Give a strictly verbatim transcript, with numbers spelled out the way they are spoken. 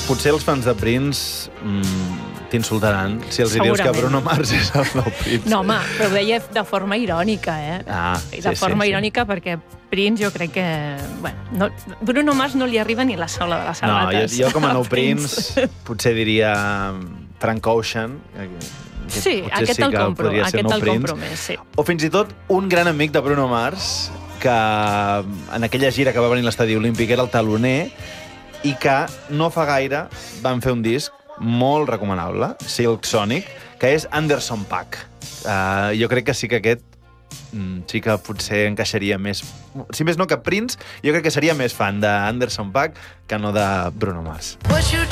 potser els fans de Prince mm, t'insultaran si els hi dius que Bruno Mars és el nou Prince. No, home, però ho deia de forma irònica, eh? Ah, I sí, de forma sí, irònica sí. perquè Prince jo crec que... Bueno, no, Bruno Mars no li arriba ni la sola de les sabates. No, jo, jo com a nou Prince potser diria Frank Ocean. Sí, aquest sí el compro, aquest el Prince. compro més, sí. O fins i tot un gran amic de Bruno Mars, que en aquella gira que va venir a l'Estadi Olímpic era el taloner, i que no fa gaire van fer un disc molt recomanable, Silk Sonic, que és Anderson .Paak. Uh, jo crec que sí que aquest mm, sí que potser encaixaria més... Si més no que Prince, jo crec que seria més fan d'Anderson .Paak que no de Bruno Mars.